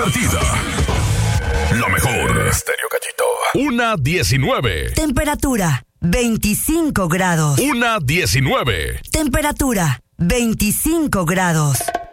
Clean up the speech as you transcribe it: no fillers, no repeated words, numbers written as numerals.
divertida. La mejor. Estéreo Cachito. 1:19. Temperatura 25 grados. 1:19. Temperatura 25 grados.